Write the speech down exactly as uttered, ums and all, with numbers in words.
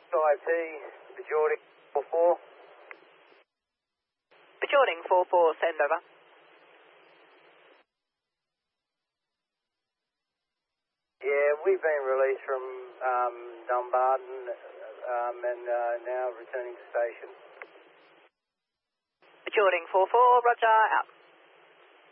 five T, Bajordi four four. Bajordi four four, send over. Yeah, we've been released from um, Dumbarton um, and uh, now returning to station. Bajordi four four, roger, out.